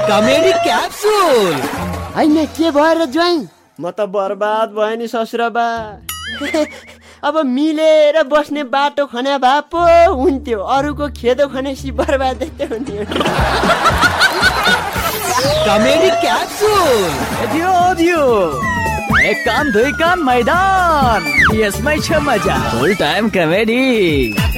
Comedy capsule. हैन के भएर ज्वाइँ? म त बर्बाद भयो नि ससुराबा। अब मिलेर बस्ने बाटो खने भए पो हुन्थ्यो, अरूको खेदो खनेसी बर्बादै हुन्थ्यो। Comedy capsule. दियो एक कान दुई कान मैदान, यसमै छ मजा। फुल टाइम कमेडी।